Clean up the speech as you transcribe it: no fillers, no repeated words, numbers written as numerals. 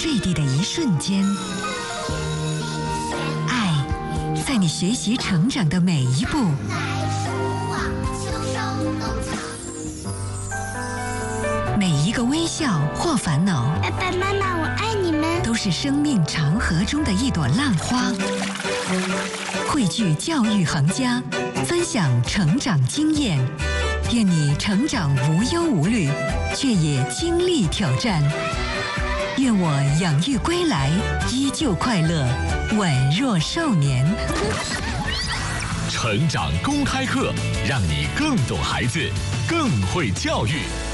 坠地的一瞬间。爱，在你学习成长的每一步。每一个微笑或烦恼， 爸爸妈妈，我爱你们， 都是生命长河中的一朵浪花。汇聚教育行家，分享成长经验，愿你成长无忧无虑，却也经历挑战。愿我养育归来，依旧快乐，宛若少年。 成长公开课，让你更懂孩子，更会教育。